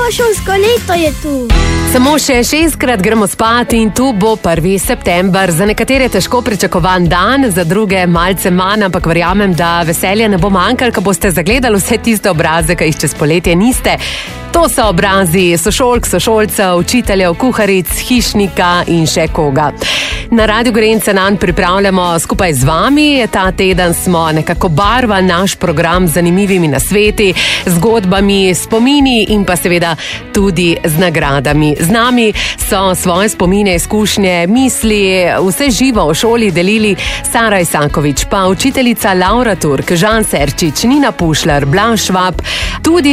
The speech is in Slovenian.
novo šolsko leto je tu. Samo še 6-krat gremo spat in tu bo 1. september. Za nekatere težko pričakovan dan, za druge malce manj, ampak verjamem, da veselja ne bo manjkalo, ko boste zagledali vse tiste obraze, ki jih čez poletje niste. To so obrazi sošolk, sošolcev, učiteljev, kuharic, hišnika in še koga. Na Radiu Gorenjce nanj pripravljamo skupaj z vami. Ta teden smo nekako barvali naš program z zanimivimi nasveti, zgodbami, spomini in pa seveda tudi z nagradami. Z nami so svoje spomine, izkušnje, misli, vse živo v šoli delili Sara Isakovič, pa učiteljica Laura Turk, Žan Serčič, Nina Pušlar, Blaž Švab, tudi